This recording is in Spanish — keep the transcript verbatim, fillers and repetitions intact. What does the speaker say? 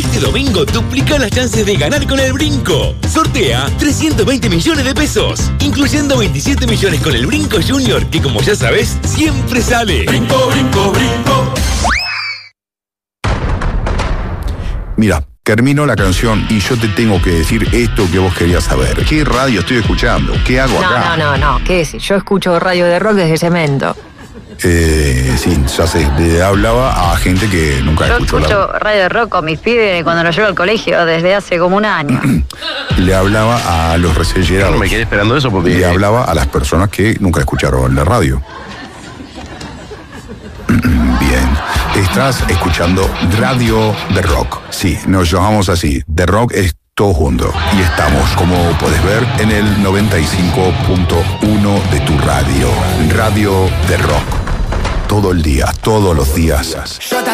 Este domingo duplica las chances de ganar con el Brinco. Sortea trescientos veinte millones de pesos, incluyendo veintisiete millones con el Brinco Junior, que como ya sabes, siempre sale. Brinco, brinco, brinco. Mira, terminó la canción y yo te tengo que decir esto que vos querías saber. ¿Qué radio estoy escuchando? ¿Qué hago no, acá? No, no, no, ¿qué es? Yo escucho radio de rock desde Cemento. Eh, sí, ya sé, le hablaba a gente que nunca Yo escuchó escucho la... radio de rock con mis pibes cuando los llevo al colegio desde hace como un año. Le hablaba a los recién llegados. No me quedé esperando eso porque... Le hablaba a las personas que nunca escucharon la radio. Bien, estás escuchando Radio de Rock. Sí, nos llamamos así. The Rock es todo junto. Y estamos, como puedes ver, en el noventa y cinco punto uno de tu radio. Radio de Rock. Todo el día, todos los días.